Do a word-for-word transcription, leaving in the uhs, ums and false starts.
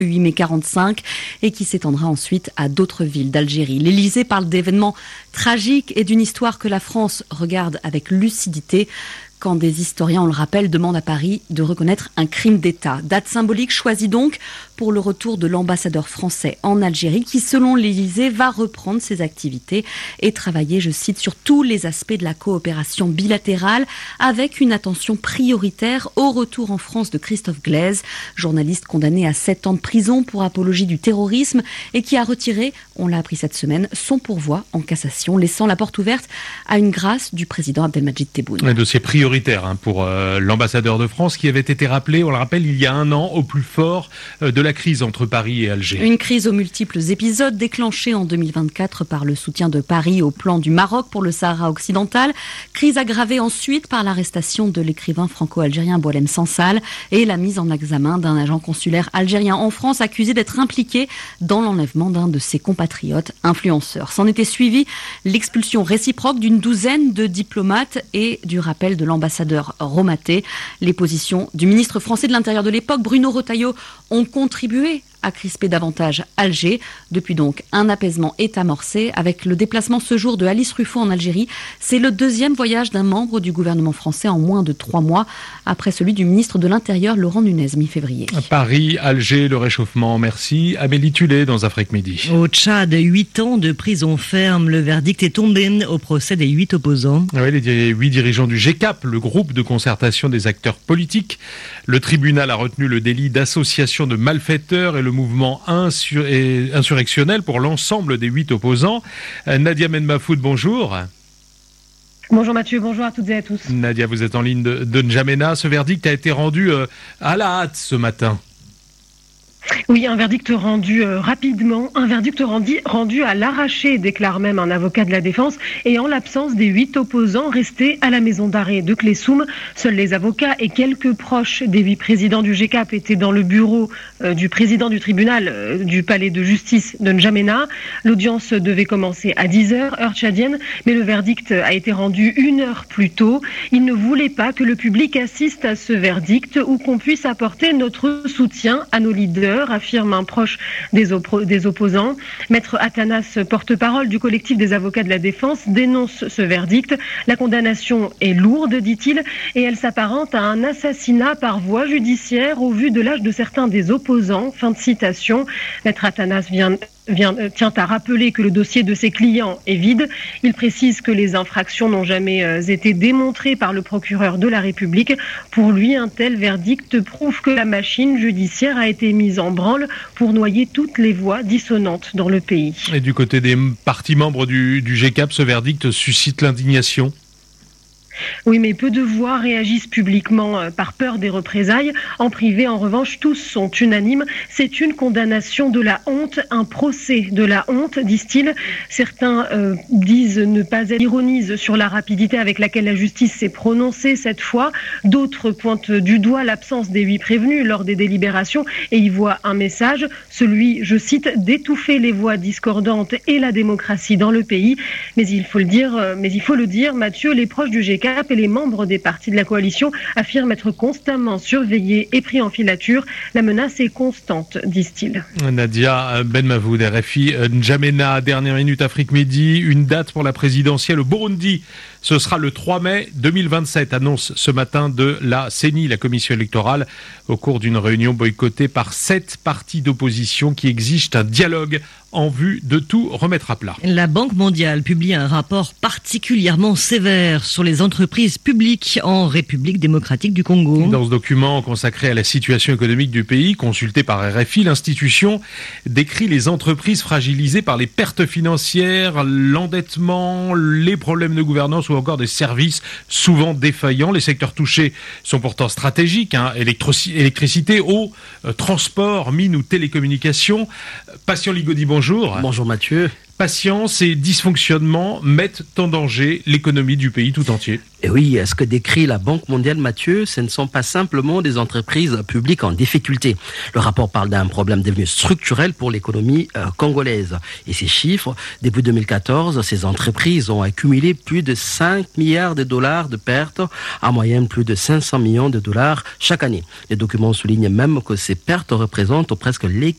huit mai quarante-cinq et qui s'étendra ensuite à d'autres villes d'Algérie. L'Élysée parle d'événements tragiques et d'une histoire que la France regarde avec lucidité quand des historiens, on le rappelle, demandent à Paris de reconnaître un crime d'État. Date symbolique choisie donc pour le retour de l'ambassadeur français en Algérie qui, selon l'Élysée, va reprendre ses activités et travailler, je cite, sur tous les aspects de la coopération bilatérale avec une attention prioritaire au retour en France de Christophe Glaise, journaliste condamné à sept ans de prison pour apologie du terrorisme et qui a retiré, on l'a appris cette semaine, son pourvoi en cassation, laissant la porte ouverte à une grâce du président Abdelmadjid Tebboune. Un dossier prioritaire pour euh, l'ambassadeur de France qui avait été rappelé, on le rappelle, il y a un an au plus fort euh, de la crise entre Paris et Alger. Une crise aux multiples épisodes déclenchée en deux mille vingt-quatre par le soutien de Paris au plan du Maroc pour le Sahara occidental. Crise aggravée ensuite par l'arrestation de l'écrivain franco-algérien Boualem Sansal et la mise en examen d'un agent consulaire algérien en France accusé d'être impliqué dans l'enlèvement d'un de ses compatriotes influenceurs. S'en était suivi l'expulsion réciproque d'une douzaine de diplomates et du rappel de l'ambassadeur Romaté. Les positions du ministre français de l'Intérieur de l'époque, Bruno Retailleau, ont contribué à crisper davantage Alger. Depuis donc, un apaisement est amorcé avec le déplacement ce jour de Alice Ruffo en Algérie. C'est le deuxième voyage d'un membre du gouvernement français en moins de trois mois, après celui du ministre de l'Intérieur, Laurent Nunez, mi-février. Paris, Alger, le réchauffement, merci. Amélie Tullet dans Afrique Midi. Au Tchad, huit ans de prison ferme. Le verdict est tombé au procès des huit opposants. Oui, les huit dirigeants du G C A P, le groupe de concertation des acteurs politiques. Le tribunal a retenu le délit d'association de malfaiteurs et le mouvement insur- et insurrectionnel pour l'ensemble des huit opposants. Nadia Menmafoud, bonjour. Bonjour Mathieu, bonjour à toutes et à tous. Nadia, vous êtes en ligne de, de N'Djamena. Ce verdict a été rendu euh, à la hâte ce matin. Oui, un verdict rendu euh, rapidement, un verdict rendu, rendu à l'arraché, déclare même un avocat de la défense, et en l'absence des huit opposants restés à la maison d'arrêt de Clessoum. Seuls les avocats et quelques proches des huit présidents du G C A P étaient dans le bureau euh, du président du tribunal euh, du palais de justice de N'Djamena. L'audience devait commencer à dix heures, heure tchadienne, mais le verdict a été rendu une heure plus tôt. Il ne voulait pas que le public assiste à ce verdict ou qu'on puisse apporter notre soutien à nos leaders, affirme un proche des, op- des opposants. Maître Athanas, porte-parole du collectif des avocats de la défense, dénonce ce verdict. La condamnation est lourde, dit-il, et elle s'apparente à un assassinat par voie judiciaire au vu de l'âge de certains des opposants. Fin de citation. Maître Athanas vient... Vient, euh, tient à rappeler que le dossier de ses clients est vide. Il précise que les infractions n'ont jamais euh, été démontrées par le procureur de la République. Pour lui, un tel verdict prouve que la machine judiciaire a été mise en branle pour noyer toutes les voix dissonantes dans le pays. Et du côté des partis membres du, du G C A P, ce verdict suscite l'indignation. Oui, mais peu de voix réagissent publiquement euh, par peur des représailles. En privé, en revanche, tous sont unanimes. C'est une condamnation de la honte, un procès de la honte, disent-ils. Certains euh, disent ne pas être, ironisent sur la rapidité avec laquelle la justice s'est prononcée cette fois. D'autres pointent du doigt l'absence des huit prévenus lors des délibérations et y voient un message, celui, je cite, d'étouffer les voix discordantes et la démocratie dans le pays. Mais il faut le dire, euh, mais il faut le dire, Mathieu, les proches du G C A P et les membres des partis de la coalition affirment être constamment surveillés et pris en filature. La menace est constante, disent-ils. Nadia Benmavoud, R F I, N'Djamena, dernière minute Afrique Midi, une date pour la présidentielle au Burundi. Ce sera le trois mai deux mille vingt-sept, annonce ce matin de la C E N I, la commission électorale, au cours d'une réunion boycottée par sept partis d'opposition qui exigent un dialogue en vue de tout remettre à plat. La Banque mondiale publie un rapport particulièrement sévère sur les entreprises publiques en République démocratique du Congo. Dans ce document consacré à la situation économique du pays, consulté par R F I, l'institution décrit les entreprises fragilisées par les pertes financières, l'endettement, les problèmes de gouvernance ou encore des services souvent défaillants. Les secteurs touchés sont pourtant stratégiques, hein, électro- électricité, eau, euh, transport, mines ou télécommunications. Patient Ligodi, bonjour. Bonjour Mathieu. Patience et dysfonctionnement mettent en danger l'économie du pays tout entier. Et oui, ce que décrit la Banque mondiale, Mathieu, ce ne sont pas simplement des entreprises publiques en difficulté. Le rapport parle d'un problème devenu structurel pour l'économie euh, congolaise. Et ces chiffres, depuis deux mille quatorze, ces entreprises ont accumulé plus de cinq milliards de dollars de pertes, en moyenne plus de cinq cents millions de dollars chaque année. Les documents soulignent même que ces pertes représentent presque